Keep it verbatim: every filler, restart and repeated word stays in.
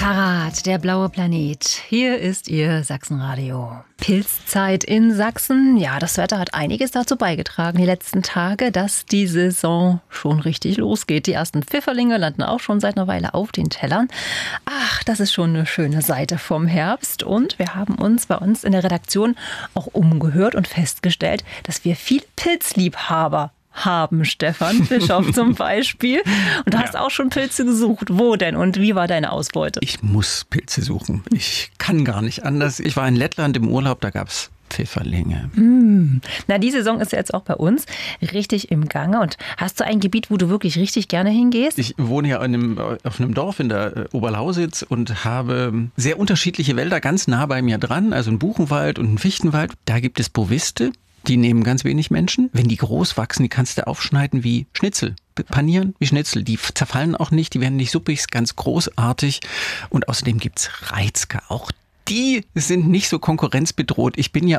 Karat, der blaue Planet. Hier ist Ihr Sachsenradio. Pilzzeit in Sachsen. Ja, das Wetter hat einiges dazu beigetragen die letzten Tage, dass die Saison schon richtig losgeht. Die ersten Pfifferlinge landen auch schon seit einer Weile auf den Tellern. Ach, das ist schon eine schöne Seite vom Herbst. Und wir haben uns bei uns in der Redaktion auch umgehört und festgestellt, dass wir viele Pilzliebhaber haben, Stefan Bischof zum Beispiel. Und du ja. hast auch schon Pilze gesucht. Wo denn und wie war deine Ausbeute? Ich muss Pilze suchen. Ich kann gar nicht anders. Ich war in Lettland im Urlaub, da gab es Pfifferlinge. Mm. Na, die Saison ist jetzt auch bei uns richtig im Gange. Und hast du ein Gebiet, wo du wirklich richtig gerne hingehst? Ich wohne ja in einem, auf einem Dorf in der Oberlausitz und habe sehr unterschiedliche Wälder ganz nah bei mir dran. Also einen Buchenwald und einen Fichtenwald. Da gibt es Boviste. Die nehmen ganz wenig Menschen. Wenn die groß wachsen, die kannst du aufschneiden wie Schnitzel. Panieren wie Schnitzel. Die zerfallen auch nicht, die werden nicht suppig, ist ganz großartig. Und außerdem gibt's Reizker. Auch die sind nicht so konkurrenzbedroht. Ich bin ja